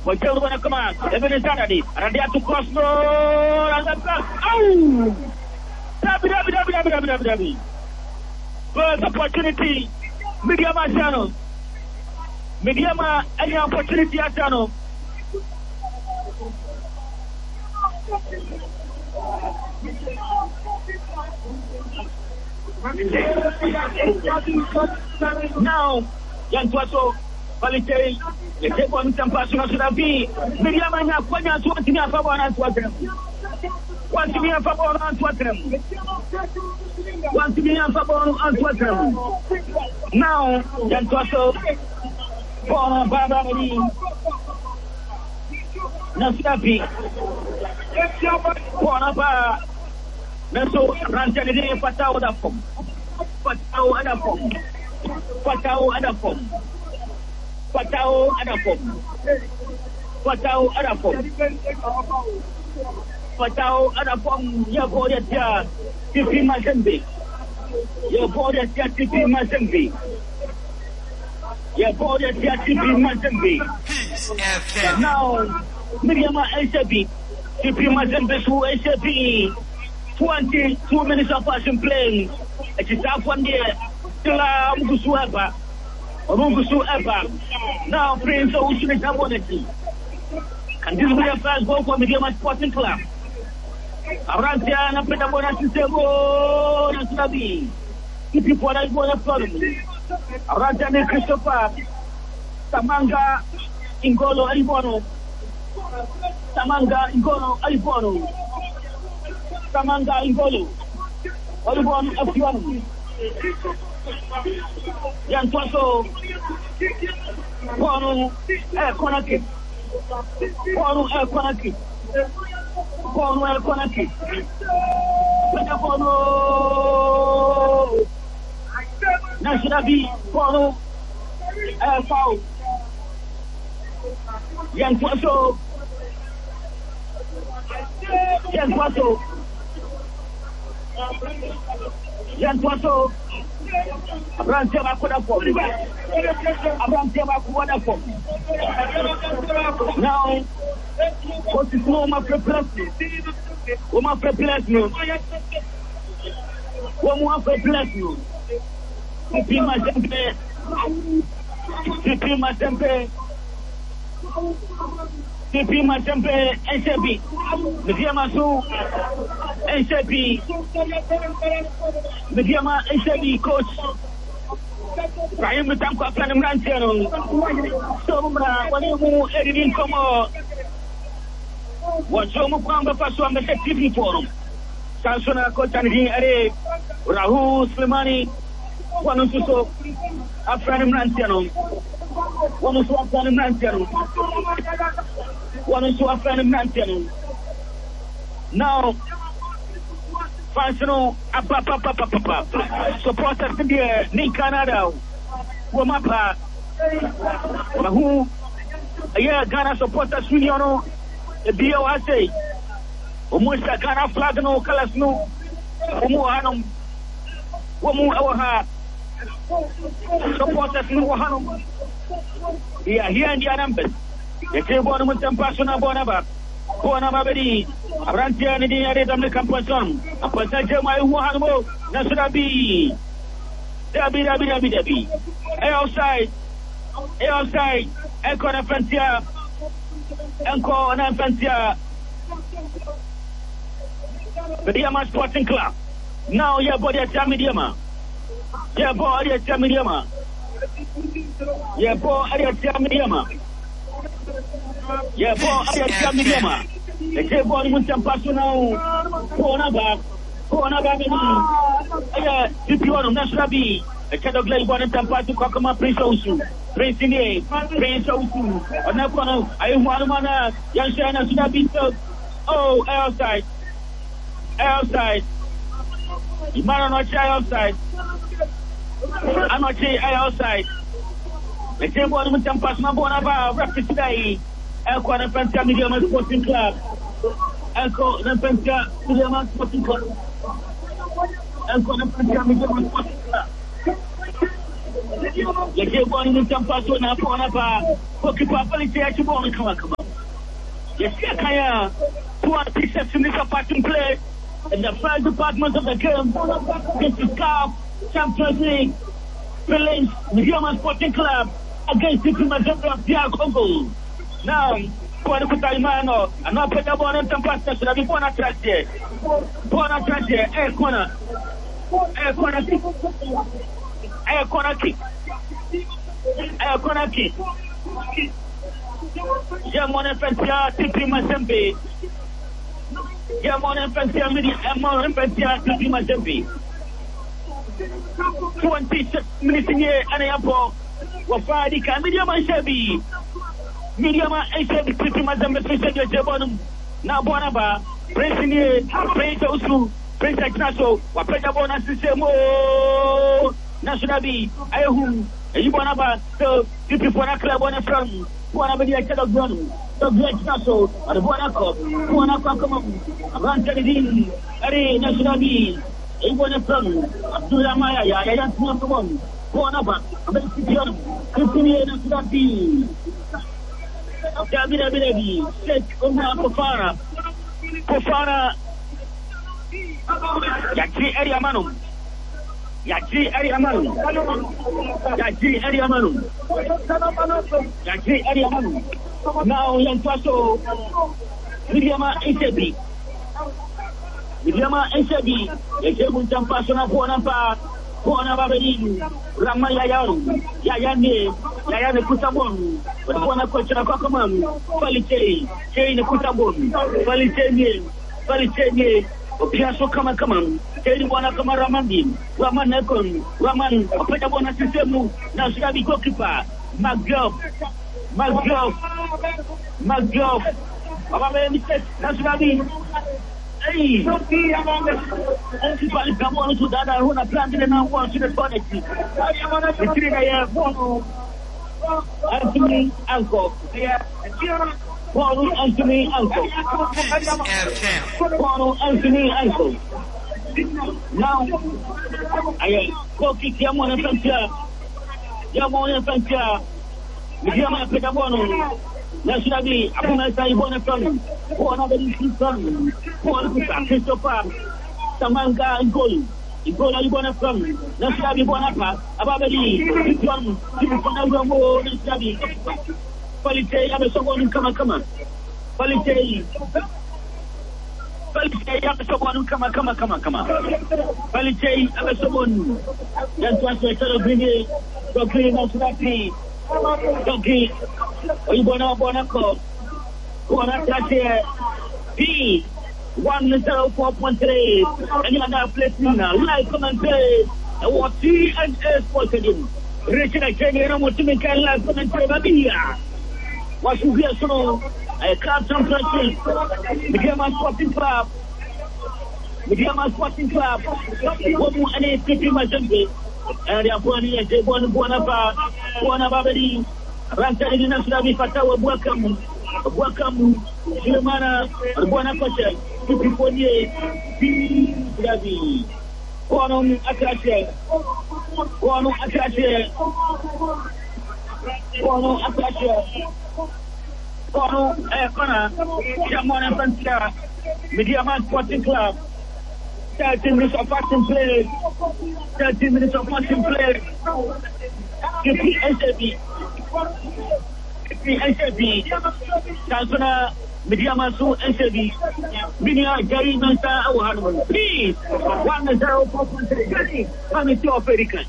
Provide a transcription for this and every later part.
But tell when I come out, even in Saturday, and they have to cross no and that's oh! Dabi. First opportunity, Mediama channel. Mediama, any opportunity at channel. Now, young Twaso, Quality, the take one some passion should have been. Mediama, Quanya, 20 minutes for one and 20. 1 million for one and 20. 1 million for one and 20. Now, young Twaso, Bona Babari, Nasapi, Bona Ba. Naso rancangan patau ada form. Ya boleh dia TV Mazembe. Now, Miriam ACB, TV Mazembe su ACB. 22 minutes of passing play. It is up one day. Mungusu Eba. Now, Prince of Ocean is abonity. And this will be a first goal for Mediama Sporting Club. Arantiana Petabona Sisebo, Nasabi. If you want to go to family, Arantiana Christopher, Samanga, Ingolo, Alibono. Samanga Ingolo, Olibon F1, Yan Twaso, Bono Air Konaki, Bono National B, Bono Air Foul, Yan Twaso, Abraham now, what is no more perplexed? TP Mazembe, NCB, Mediama NCB coach. Rahim Tamko Planum Rantiano. Somra, when you move editing come on. What so much on the first one, the TV forum. Sansona Kotanji Are, Rahul Slimani, one of so Afranim Rantiano. One of Rantiano. Now, functional supporters here in Canada. Wamapa, who Ghana supporters union, the BOSA, almost a Ghana flag no colors no, Umuhanum, Wamu Awaha, supporters in Wahanum. Yeah, here in the Anambas. The table on with some person of Bonaba. Bonabadi, Arantia, and the other of the Campason. A percentage my Wahamo, Nasrabi. Dabi. Outside, Echo Nafantia, Mediama Sporting Club. Now, your body at Mediama. The table with some personal if you want to Nasrabi, a Shadow Glade one and Tampatu Kokama Prince Osu, Prince Osu, Anapono, I want to Yanshana Sunabi. Oh, outside. You might not try outside. I'm not saying outside. The table with some personal Bonaba, Rapid today, Elko and Fanta Mediama Sporting Club. Elko and Fanta Mediama Sporting Club. Yet one in some parts on a Pokipa Police born come. Yes, Kaya, 2 pieces in this apartment play in the first department of the game. This is Cup, Champions League, Phillies, Mediama Sporting Club against the Mazembe of Pierre Congo. Now, Kuarimano, and not put up on some passes that we want to trust here. Bona Traje, air corner kick. Jamon Pentia, Tipi Mazembe. Jamon Pentia, Amon Pentia, Tipi Mazembe. 26 minutes in here, and Apo, Wafadi, Mediama Shabi. Mediama Shabi, Tipi Mazembe, Prince Jabonum, now Bonaba, Prince in here, Prince Osu, Prince Ignacio, Wapeta Bona Sisemo, National B, Ayahum, Ibonaba, so Tipi Fona Club on a front. One of the head of one, the great Nassau, or the Bonacop, around Teledin, Ari National B, a one from Abdullah Maya, I don't know one, Bonaba, a bit of 15 National B. Davida Bilevi, Sheikh Omar Kofara, Yaki Ariamanum. Yaji Ariamanu. Now, young Paso, Mediama Esebi, Esebu Jampasona Bonapa, Bonababin, Ramayaru, Yayane Kutabon, Bona Kocha Kakamam, Palitei, Jane Kutabon, Palitei, Piasso Kamakam, Wana Kamaramandin, Raman Nekon, Raman, Petabona Sistemu, Nasabi Kokipa, Magov, Nasabi. Hey, come on to that. I want to plant it and I want to the bonnet. Anthony Uncle. Paul Anthony Uncle. Now, I Koki Yamona Fantia, Mediama Petabono, Nationally, Apuna Saibona from, one of the from, Christopher, Samanga and Goli. Ibola Ibona from, Nationally Bonapa, Ababadi, from Timonamo, Nationally. Palitei, I'm someone who come. Palitei, I'm someone who come. Palitei, I'm someone that was a sort of green, Nationally. Dogi, Ibona Bonaco, Bona Traje, P, 104.3, and you are now placing live commentary, and what C and S posted. Richard Kenyan, what to make a live commentary, what you hear so, a club championship, Mediama Sporting Club, what more any city Mazembe. And they are going to get one Bonabadi, Rantan National Fatawa, welcome, Shimana, Bonacocha, Tupiponia, Gabi, Quanum Akache, Shamona Fantia, Mediama Sporting Club. 30 minutes of action play. 30 minutes of action play. SAB. Tanzania, Mediamasu, SAB. Minia, Gary Mensa, Award. Please, 1-0. Coming to American.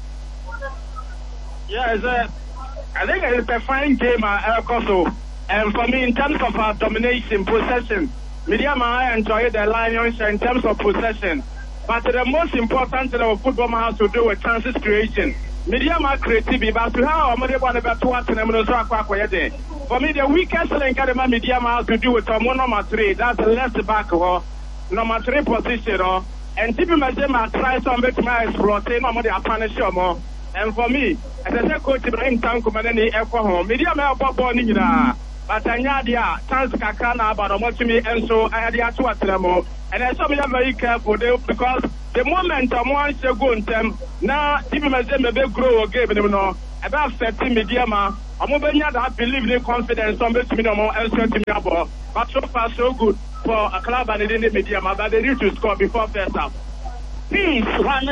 Yes, I think it's a fine game, Koso. And for me, in terms of our domination, possession, Mediama, I enjoy the Lions in terms of possession. But the most important thing our football has to do with chances creation. Mediama creativity, but to how I'm able to bet what and I'm going to for me, the weakest link at the Mediama has to do with number 3. That's the left back or number 3 position. And people may say, I try to make my exploitation, I'm going to punish more. And for me, as I said, Coach Ibrahim Tanko, Manani, Echo Home, Mediama, Bobo Nina. but Anyada, chance Kakana, but I'm watching me and so I had the actual tremor. And I saw me very careful because the moment I want to go in them, now, even as they may grow or give them no, about 13 media, I'm moving that I believe in confidence on this minimum and certain number. But so far, so good for a club and in the media, but they need to score before first half. Peace,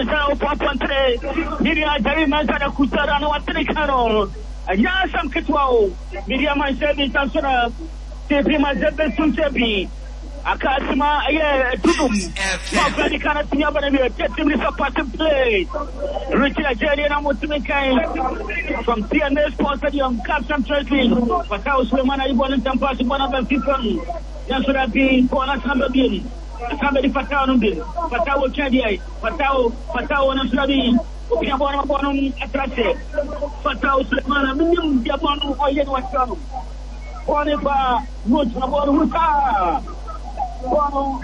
1-0, Media Jerry Mazada Kutara, no Atricano. Ya sam kitwao media man sebi tansona tepi mazebe suntebi akasima aye tudum so kana tinya bana mi team is supporting play Richard Jerry na mutumekai from TNS Sports Stadium Captain Training Fatao Sulemana ibona tampasi bwana Benfica yansura bi kona samba bi samba di Fatao numbi Fatao chadi Fatao na surabi Okia bona atrase Fatao Sulemana minimum dia bona oyen wachano Bone ba mut na bona huta Bono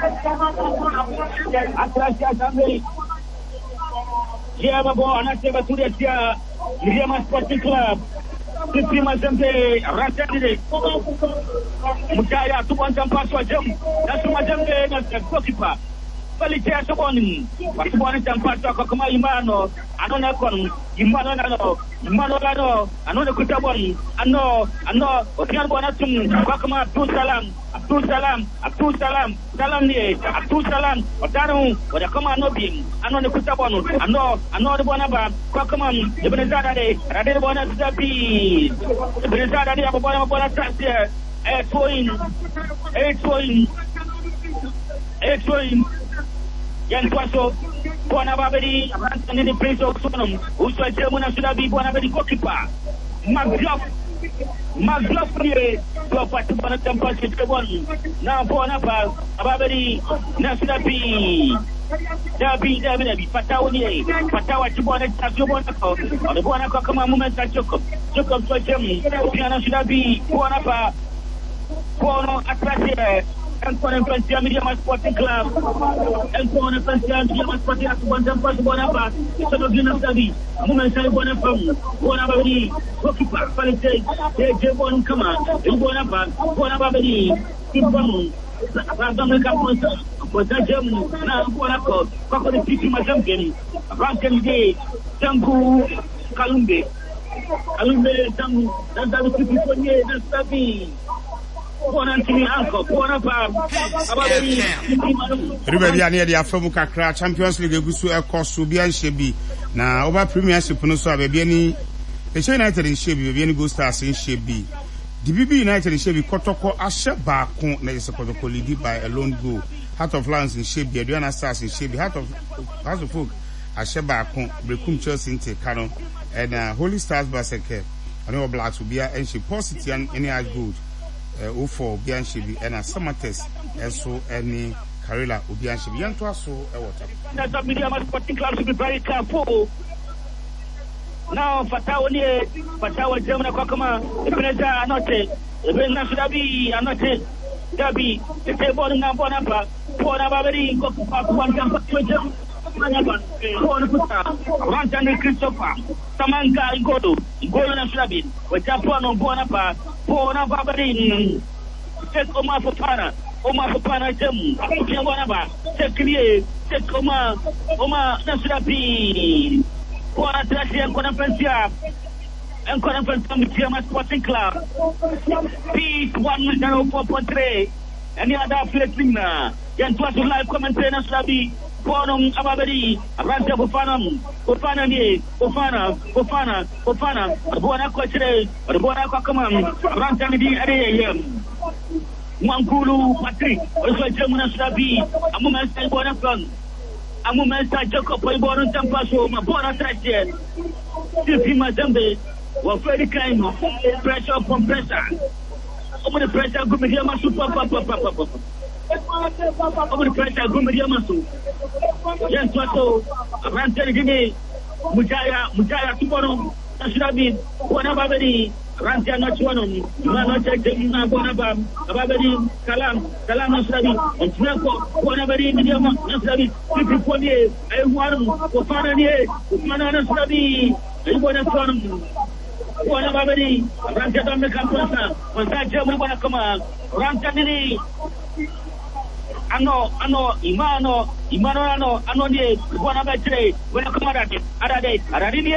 atrase asambe Jema bona seba turesia Riyama Sporting Club Prima Zembe Ratende Mutaya tubanza mpaso wa jam Nasuma Zembe na goalkeeper Palitia soboni Wasuboni tampaso kwa kama imano Anona kon Imano nano Anona kutaboni Ano Okian bwana tum Kwa kama Abdul Salam Salam niye Abdul Salam Otanu Wadakama anobim Anona kutabonu Ano bwana ba Kwa kama Ibnezada de Radere bwana Zabi Ibnezada de Ababwana Tasya 8 point Yan Kwaso Bwana Babedi Abantani the Prince of Sonum Uswa Jemuna Sudabi Bwana Babedi goalkeeper Maglof Priye Dwapati Bwana Tampasi Kebon Na Bwana Babedi Nasudabi Dabi Fatao niye Fatao Chibwana Tasyo Bwana Kwa kama Mumenta Jacob Swa Jemu Upiana Sudabi Bwana Atrase Encore un petit Media Sporting Club. Encore un petit Media Sporting Club. Bonapa. Ça doit bien savoir. Moment ça bonne femme. Bonapa bari. Qui part qualité. C'est bon comment. Bonapa bari. Qui bon. Dans le cap pour ça j'aime na bonapa. Quoi que petit madame geni. Rankenide. Tangu Kalumbe tangu dans le petit premier de sa vie. Everybody near the Afamu Kakra Champions League Gusu Ekosu Bian Shebi. Na over Premiership no so abebiani the United in Shebi, Biani Go Stars in Shebi. The BB United in Shebi Kotoko Ashe Baako na is Kotoko lead by a lone goal. Heart of Lions in Shebi, Adriana Stars in Shebi, Heart of Folk Ashe Baako, Brekum Chelsea in Tekano, and Holy Stars Baseke. And all Blacks will be and she positive and any as good. For Bianshibi and a Samates, and so any Karela Ubianshibi, and to us so a water. That's a Media Sporting Club to be very careful. Now, Fatao German Kokama, the Presa Anote, the Presa Sudabi Anote, Gabi, the table in Bonapa, Bonabari, one campus. Rantani Christopher, Samanga Igodo, Golden Slabin, with Japan Bonapa, Bonabari, take Oma Fopana, Jem, Bonaba, take Oma Nasrabi, Bonatrasia and Conference Media Sporting Club, Peace 104.3, and the other flipping now. Yan to live commentary Nasrabi. Bonum Ababadi, Ranta Fofana ni, Fofana, Bona Coche, Bona Cocaman, Ranta Midi Ade, Mankulu, Patrick, also German Slavi, a moment I Bonafan, a moment I Jacob Bon Tampaso, Bona Trash, Tiffy Mazambe, were very kind, pressure from pressure. Over the pressure, good media, Papa. Over the pressure, good media, Masu. Yes, so Rantan Gini, Mujaya Tubono, Nasrabi, Bonabadi, Rantan Nachuanum, Manachak, Bonabam, Ababadi, Kalam Nasrabi, and Snako, Bonabadi, Nasrabi, Piponi, Ewan, Ofana, Nasrabi, and Bonafon. Buona Babadi, Ranka Dominic Camposa, Montaja Mubana Kama, Ranka Nini, Ano, Imano, Anoni, Buona Batre, Buena Kamarati, Arade, Aradini,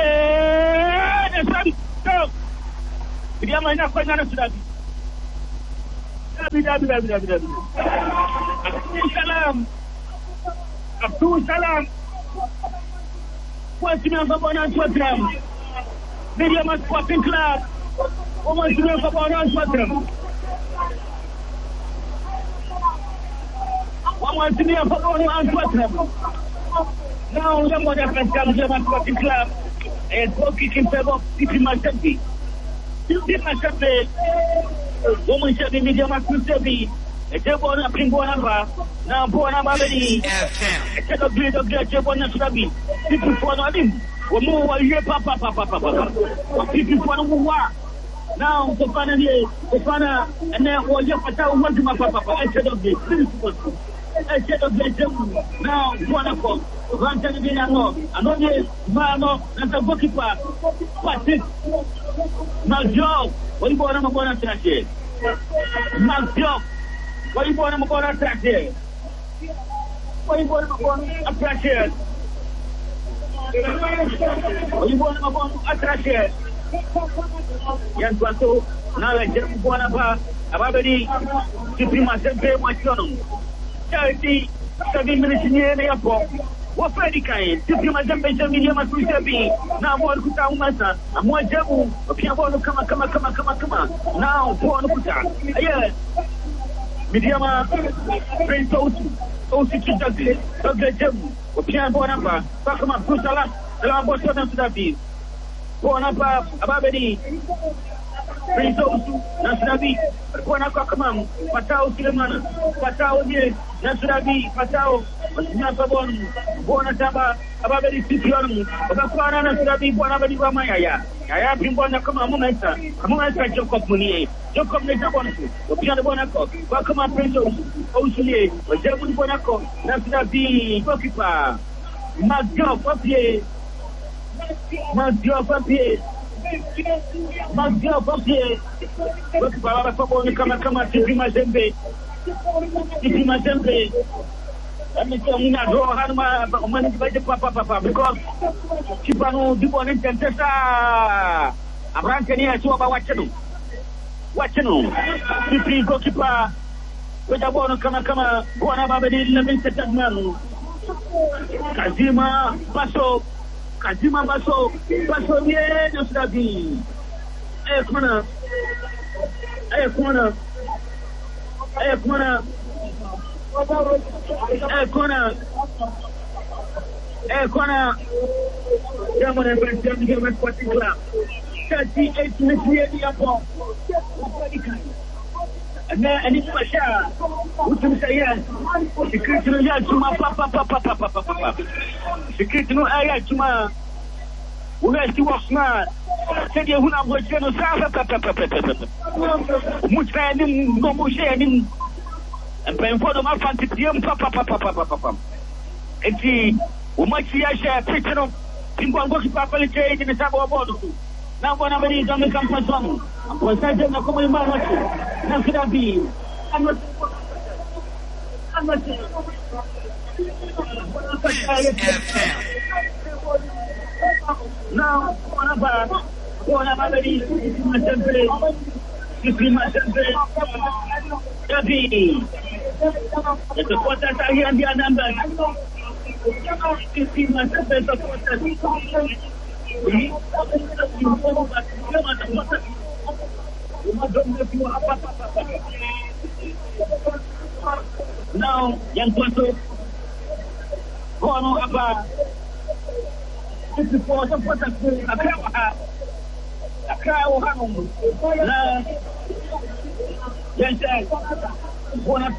the Yamana Fana Surabi. Abdul Salam. What's the name of Bonan Swatram? Medium Sporting Club. What's the name of Bonan Swatram? What's the name of Bonan Swatram? Now, the Modern Medium Sporting Club is working in favor of City Massacre. City Massacre. Woman shall be medium Massacre. A table of Pinguanaba, now Bonaba, a set of great of Jabona Trabi. People for him. More year, Papa. People for who are now the Fana, and then was your Pata, one to my Papa, I said of this. I said of the now, wonderful. Rantan Dinano, Anoni, Mano, and the bookkeeper. What's it? Now, Joe, what you want to go on Saturday? Now, Joe. What you want to go on Saturday? What you want to go on Saturday? What you want to go on Saturday? Yan Pato, now I just want to Ababadi, Suprema Sempe, my son. 7 minutes in the airport. What Freddy Kain, Suprema Sempe, Medium at Rusabi, now one Kuta Masa, and one Jabu, a Piano, come. Now, Puan Kuta. Yes. Mediama, Prince Osi, Dr. Jabu, a Piano Bonapa, Bakama, Pusala, Lambosan to the beat. Bonapa, Ababadi, Prince Osu, Nasrabi, Bonaka, Patao Silemana, Patao, Nasrabi, Patao, Nasabon, Bonataba, Ababadi Sipion, Bakwana, Nasrabi, Bonabadi Ramaya. I have been born a Kamamasa, Jacob Munier, Jacob Netabonsu, Opiana Bonaco, Bakama Prince Osulier, Jacob Bonaco, Nasrabi, Bokipa, Magjo Papier. Magjo Papier. Look, Baba, come, Tifima Zembe. Let me tell you now, draw Hanma, money by the Papa, because Chipano, Dupont, and Tessa. I'm ranking here to about what you know. Tifri Gokipa, with a bonus, come, Bonabadi, Lemon Setman, Kazima Baso, yeah, just that be. Corner. German and French German Sporting Club. 38 minutes here, the airport. And it's Pasha. What's to say? Yes. The Christian Yard to my papa. The Christian Ayat to my. Who has to walk smart? Said you who I'm going to much standing, no more sharing. And paying for the fancy papa. And see, who much see I share picture of Pinguan Goki Papa in the Sabo Bordo. Now, one of these on the campus song. Was I don't know how much? How could I be? I'm not. Now, one of these is my temple. Debbie. It's a quarter here and the number. Now, young person, go on about 54 a crowd home. Yes, one of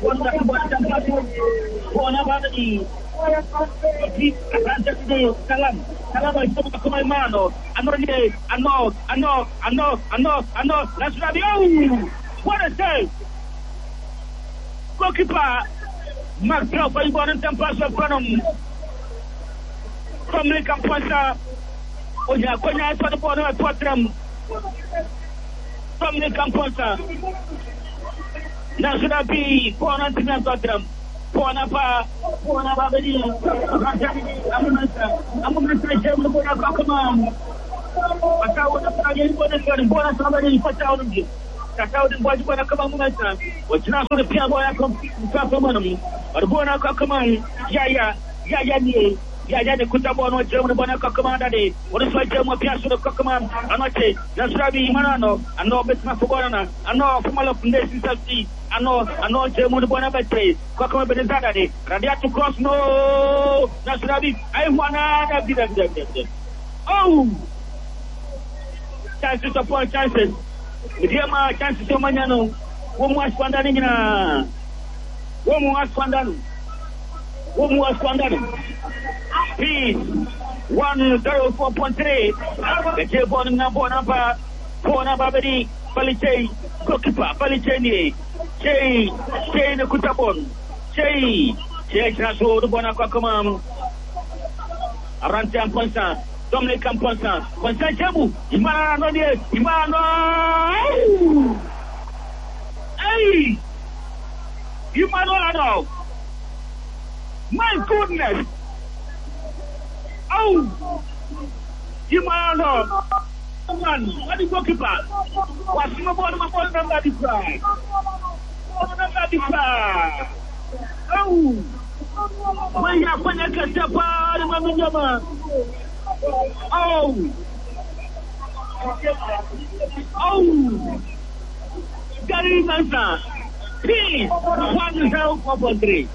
what a say. Goalkeeper, Mark Drop, by one Tempest of Branham. From Lincoln Ponsa, when you are going to the bottom of Potram, Dominic Camposa. National B, Pona Tina Tottenham. Pona Babadi, Amundsen, Bona Cockman. Bona somebody for Saudi. Saudi boys want to come on, which now the Pia boy come from money. Or Bona Cockman, yeah, the Kutabono, German Bona Cockman day. What is why German Piasso the Cockman? I'm not saying that's Rabbi Manano, and no Betma Fogana, and no Fumal of Nations of Sea, and no German Bonabate, Cockman Benazade, Radiato Cross, no, that's Rabbi. I want to be that. Oh, chances upon chances. Diama chances of Manano, one was Pandana, one was Pandana. Peace 104.3. The Jabon Nabonapa, Pona Babadi, Paliche, Kokipa, Palicheni, Che the Kutabon, Che Naso, the Bonacomam, Arantan Ponsa, Dominic Camponsa, Ponsa Jabu, Imano, Hey, Imano. My goodness! Oh! You man, what is talking about? What's my body? My body number is right. Oh! When you when I can step out, oh! Gary Mansa, please, 1-0-4-3.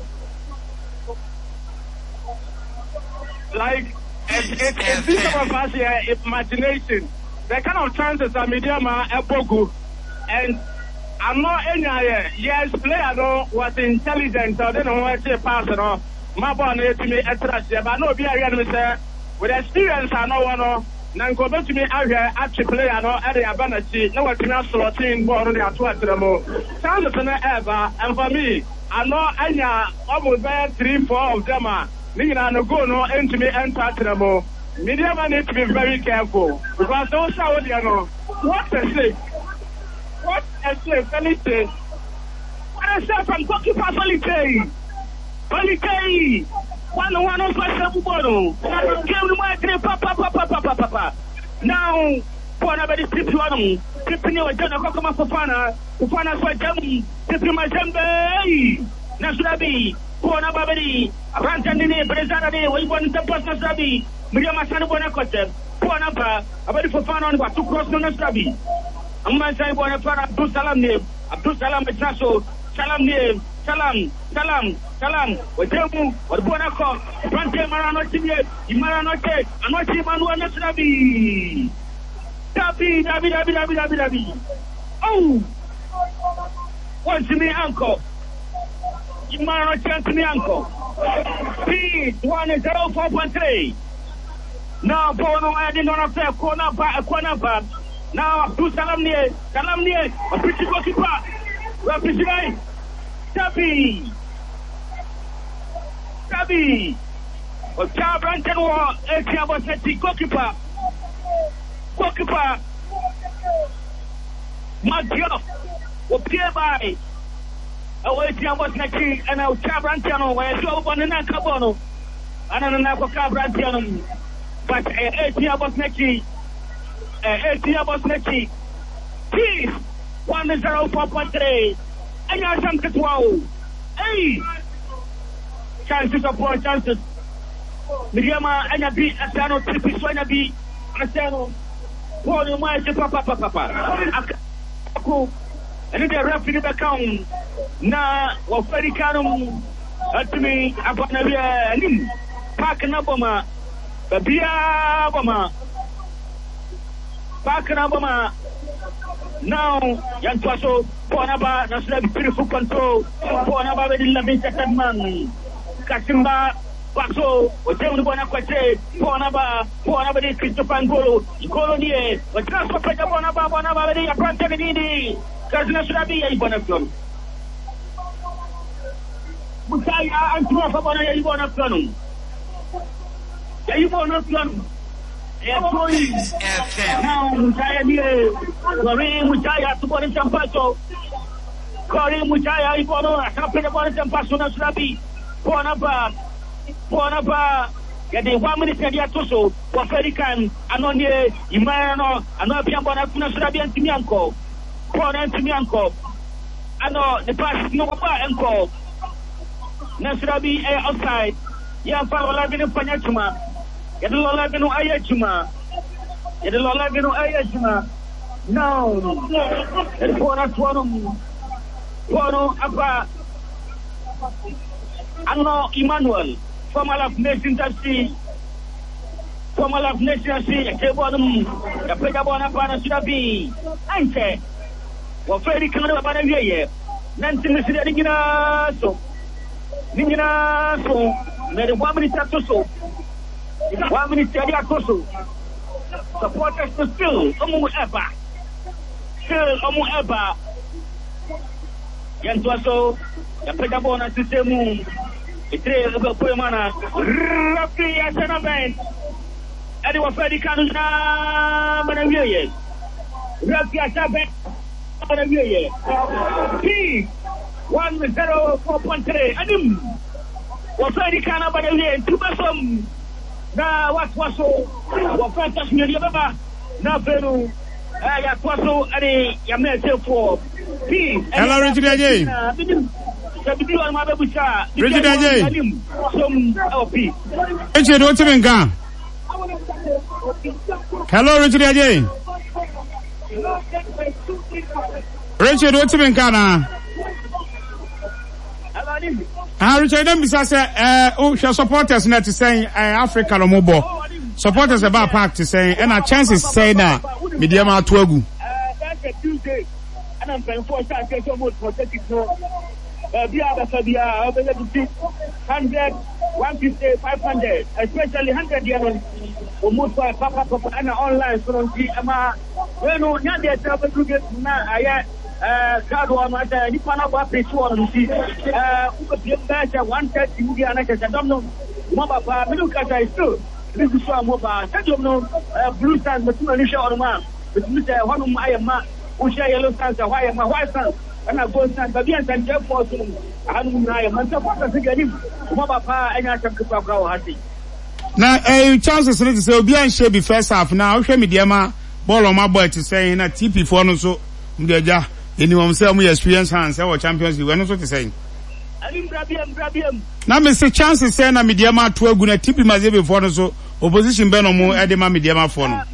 Like, it's this of us here, imagination. The kind of chances are medium and Bogu. And I'm not any yes, player no was intelligent, so they don't want to pass it off. My born to me at trust, but no be again with experience. I know one. Now go back to me out here at the player no at the ability. No one can slotting more than at what the more. Chances ever, and for me, I know any almost 3-4 of them are. No go no into me enter the more. Media man need to be very careful because those are what you know. What a slave! What a slave! Felice! What a slave from Kokipa Felice! Felice! One of my bono. Came to my three papa. Now, for another strip one, tipping your general Kokoma Fofana, Fofana for Germany, tipping my Zembe. Nasrabi. Pona Babadi, Rantani, Brezani, we want the person Sabi, Miriam San Bonacote, Ponapa, about for fun on what to cross no Nastrabi. I'm my son Bonapara, Abdul Salam name, Abdul Salam Naso, Salam name, Salam, with Jemu, or Bonaco, Brante Maranote, Imaranote, and what him and one Nastrabi. Dabi. Oh, what's me, uncle? Imano chance me uncle. Speed 1-0-4.3. Now Bono adding on a fair corner back. Now Abdul Salam near, a pretty goalkeeper. Rapid Tabi. Or Chabranton war, Etiaboseti goalkeeper. Magio, or Pierre by. Etiam was Naki and our Cabrantiano, where you open an Acabono, and an Cabrantiano. But Etiam was Naki, Peace 1-0-4.3. And you are something wow. Hey, chances of poor chances. Miriama and a beat, Asano, Trippy, Swanabi, Asano, Paul, my papa. And the referee account na wafarikano atumi apana bia nim park na boma bia boma park na boma now yantoso ponaba na sila beautiful control ponaba be dilla be man kasimba Paso, o Jemu Bona Quate, Ponaba, de Christopher Ngolo, Colonie, o transfer Ponaba, a Prantanidi, Casina Surabi, a Bonafon. Mutaya and Trofabona, a Bonafon. A Bonafon. Now Muchaya here. Corey Muchaya to Boris Champacho. Corey Muchaya Ibono, I can't play the Boris Champacho Naslabi. Ponapa. Get the 1 minute at Yatoso, for Ferican, Anonia, Imano, Anopian Bonafuna Slabi and Timianco. Pon and Timianco. I know the pass no and call. Nasrabi outside. Ya Paola Bino Panachuma. Get the Lola Bino Ayachuma. Get the Lola Bino Ayachuma. No. And Pona Tuanum. Pono Apa. Ano Emmanuel. Former of Nation Sea. Former of Nation Sea. A Kebonum. The Pegabona Panasrabi. Ante. Well, Freddy Canada Banavia. Nancy Nina so. Nina so. Made 1 minute at so. 1 minute at so. Supporters to still. Omu Eba. Still Omu Eba. Yantuaso. The Pegabona System. It's a Poemana. Roughly as an event. And it was Freddy Canada Banavia. Roughly as an event. P 104.3 Adim was very kind of a two person. Now, what was so? What fantastic Baba? Now, Peru, I was so at a Yamel for P. Hello, Richard Ajay. Richard Ajay. Some LP. Richard, what's in Ghana? Hello, Richard Ajay. Richard, what's in Ghana? Richard, don't be say, your supporters not to say Africa no more. Supporters about park to say, and our chances say that medium out to go. That's a Tuesday, and I'm paying 4 times so much for 30. Bia 100, 150, 500, especially 100 years almost for Papa and online from Ama. Well, now they travel to get now. Kado amata ni pana kwa peso nti uko 130 India na kasa domno maba pa miluka ta isto bisu so maba stadium no blue stars mutuna ni sha orma bisu honu ayema o sha yellow stars why ma white stars ana gold stars babian san je for so anu na ayema ta fa ta gani maba pa anya ta kwa kwa hati na chances no to say obi an share be first half na o hwe mediama ball on my boy to say na TP for no so mdeja anyone say we experience hands our Champions League we no so to say na me say chances say na mediama to agu na TP maze before no so opposition be no mo e de ma mediama for no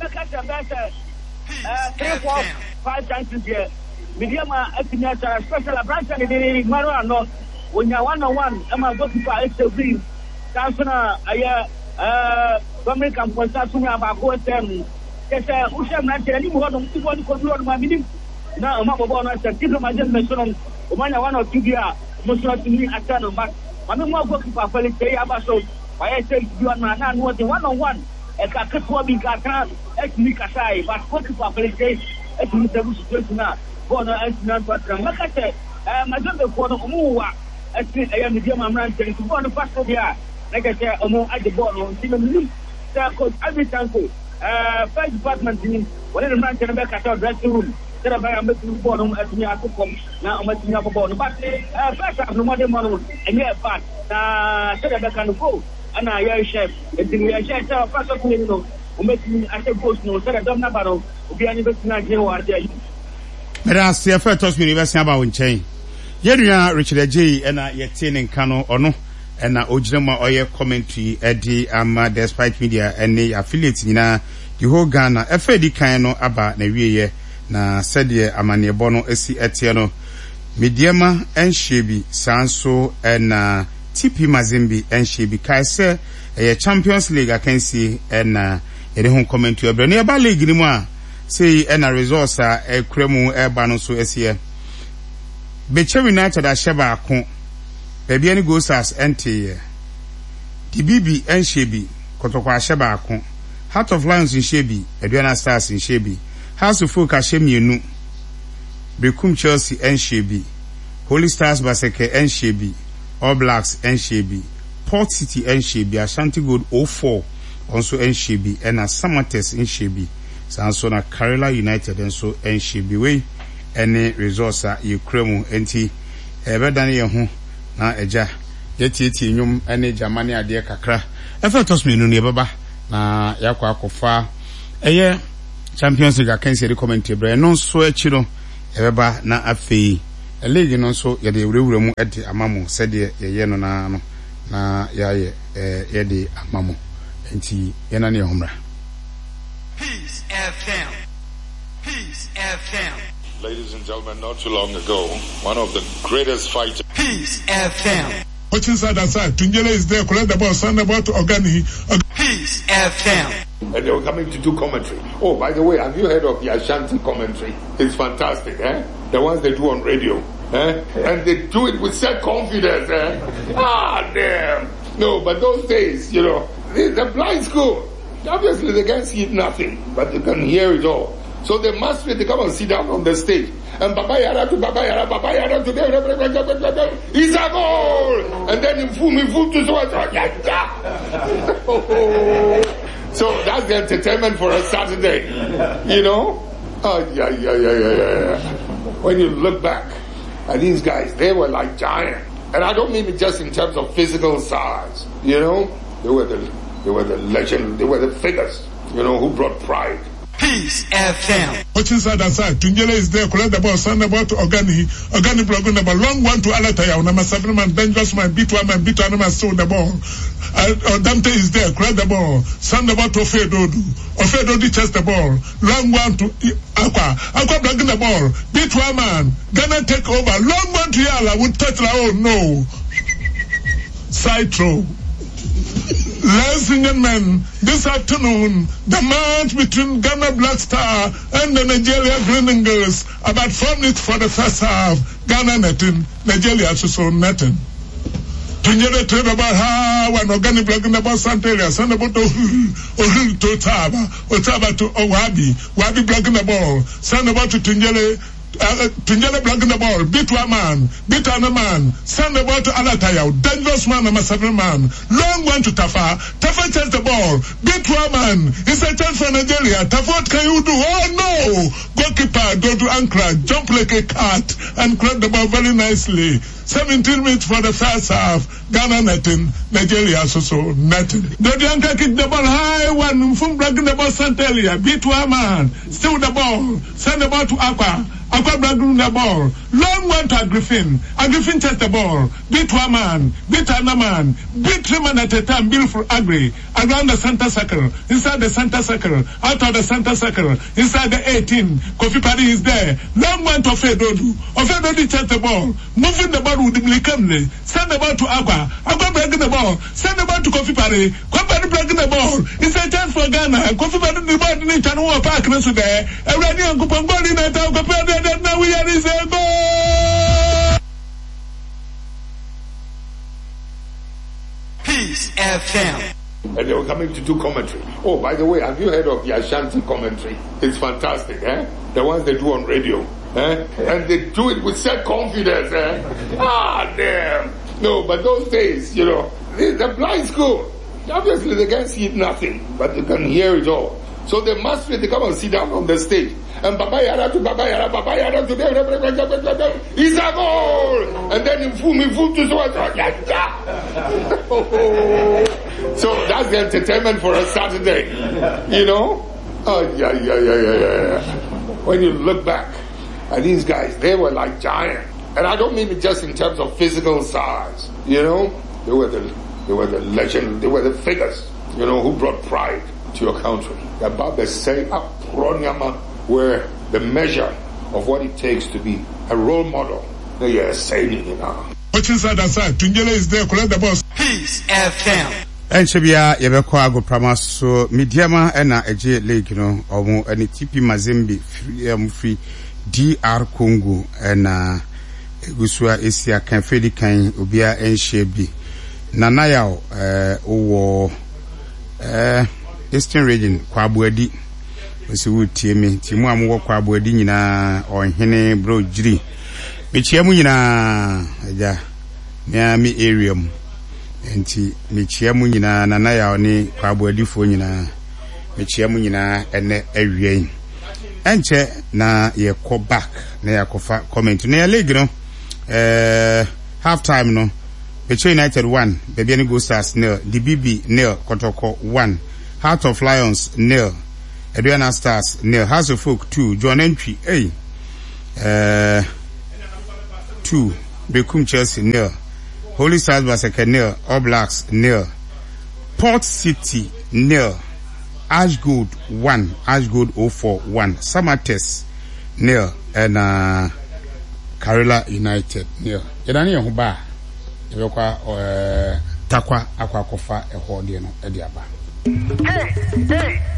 5 chances here mediama atinya special branch and the Maro no onya 1-on-1 ama goalkeeper extra kansona aya government campus asunya ba ko tem kese usha mnatela ni muhono mtibo ni kontrol mamini na mabo na tatizo majengo mesono umanya 1 or 2 dia musoro tini atano back mami mo goalkeeper fele tey abaso why say you na no the 1-on-1 e ka ketwa bi ka tra etni kasai but goalkeeper fele tey etni tabu situation na bona etna patra makate majengo ko no muwa etni aya media mamran tey to bona pastor dia like I say omo at the ball on team coach every time first department team wala man tena be ka dressing room tera ba am tu ball on atni akom na am atni ball but first of no more man and yeah but na tera be kan go ana ya chef etni ya chef first of no umetni ate coach no tera dom na baro obi ani be na je war dia mera se fa tos mi be se aba won chen yedua Richard Ajay na yete ne nka no ono na ojirema oye commentary edi ama despite media any affiliate nyina the whole Ghana FAD kan no aba na wieye na sede amane bono esi etie no mediema enhyebi sanso na TP Mazembe enhyebi kai se Champions League akansi na ede ho commentary obre na ba league ni mu a sei na results a ekremu eba no so esie Beche United a sheba akon baby any go stars NT the BB and Shebi Kotokwa Sheba akon Heart of Lions in Shebi Aduana Stars in Shebi House of Folk Ashemienu Bekum Chelsea and Shebi Holy Stars Baseke and Shebi All Blacks and Shebi Port City and Shebi Ashanti Gold 04 also Nshebi and Samates Nshebi sanso na Karela United nso Nshebi we any resource Ukraine enti ebedane ye ho na eja yetieti nyum ene Germany ade kakra efatos menu ne baba na yakwa akofa eye Champions League akansi recommend bre no so echi no ebeba na afei league no so ye de wurewure mu ede amamo sede ye no na yaye ye de amamo enti ye na ne homra. Peace FM. Peace FM. Ladies and gentlemen, not too long ago, one of the greatest fighters. Peace FM. Watching side and side, Tunjele is there, collect the ball, send the ball to Ogani. Peace FM. And they were coming to do commentary. Oh, by the way, have you heard of the Ashanti commentary? It's fantastic, eh? The ones they do on radio, eh? And they do it with such confidence, eh? Ah, damn. No, but those days, you know, the blind school. Obviously, they can't see nothing, but they can hear it all. So they must be, they come and sit down on the stage. And Baba Yara to Baba Yara to it's a goal! And then me fool to so that's the entertainment for a Saturday. You know? Oh, yeah. When you look back at these guys, they were like giants. And I don't mean it just in terms of physical size. You know? They were the legend, they were the figures, you know, who brought pride. Peace FM. Watching side and side, Tunjele is there, collect the ball, send the ball to Ogani blocking the ball, long one to Alataya, number 7 man, dangerous man, beat one man, steal the ball. Dante is there, collect the ball, send the ball to Ofedodu chase the ball, long one to Aqua blocking the ball, beat one man, Ghana take over, long one to Yala, would touch the no. Side throw. Ladies and gentlemen, this afternoon, the match between Ghana Black Star and the Nigeria Green Eagles, about 4 minutes for the first half, Ghana netting, Nigeria also netting. Tunjele trade about when Organic blocking the ball Santeria, send the ball to Otaba to Wabi blocking the ball, send the ball to Tunjele blocking the ball, beat one man, beat another man, send the ball to Alataya, dangerous man, number 7 man, long one to Tafa takes the ball, beat one man, it's a chance for Nigeria, Tafa, what can you do? Oh no! Goalkeeper, go to Ankara, jump like a cat, and crack the ball very nicely. 17 minutes for the first half, Ghana netting, Nigeria also netting. Dodianka kick the ball high, one from blocking the ball Santelia, beat one man, steal the ball, send the ball to Aqua blocking the ball, long one to Griffin takes the ball, beat one man, beat another man, beat 3 men at a time, build for Agri, around the center circle, inside the center circle, out of the center circle, inside the 18, Kofi Pari is there, long one to Ofedodu takes the ball, moving the ball with the Milikamle, send the ball to Aqua breaking the ball, send the ball to Kofi Pari breaking the ball, it's a chance for Ghana, Kofi Pari the ball in Chanua Park, and there, already on Kupangoli, and now we are is a goal! Peace FM. And they were coming to do commentary. Oh, by the way, have you heard of the Ashanti commentary? It's fantastic, eh? The ones they do on radio, eh? And they do it with such confidence, eh? Ah, damn. No, but those days, you know, the blind school. Obviously, they can't see nothing, but they can hear it all. So they must be, they come and sit down on the stage. And Baba Yara to it's a goal! And then me fool to so that's the entertainment for a Saturday. You know? Oh, yeah. When you look back at these guys, they were like giants. And I don't mean it just in terms of physical size. You know? They were the legend, they were the figures, you know, who brought pride to your country. About the same where the measure of what it takes to be a role model. They are saying, you know. Watching side and side, Tunjele is there, collect the ball. Peace FM. Enchebia yebekwa ago pramas so mediama ena eje league no omo eni TP Mazembe free DR Congo ena egusua esia kan fedi kan obia enhyebi nana yawo owo Eastern region kwabuadi osi wutie me timu amwo kwabuadi nyina onhene bro jiri mechiamu nyina aja me area mu enti mechia mu nyina nana ya oni kwabo adifo nyina mechia mu nyina ene awie enche na ye ko back na ya kofa comment na ya league no half time no Becho United 1 Bebiani Go Stars 0 DBB 0 Kotoko 1 Heart of Lions 0 Edwana Stars 0 House of Folk 2 John Entry 2 Bekum Chelsea 0 Holy Stars Basaka 0 All Blacks 0 Port City 0 Ash Gold 1 Ash Gold 04 1 Samates 0 and Karela United 0 Yedani Yohuba Yokwa takwa akwa kofa ehode no ade aba. Hey